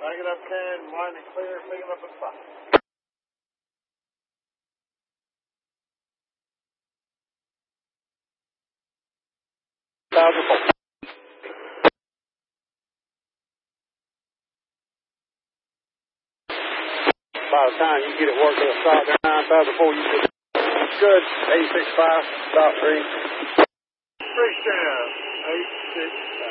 Back it up 10, line it clear, pick it up at 5. By the time you get it worked to a stop there, 9,004, you should. Good. 865, stop 3. 3 stand. 865.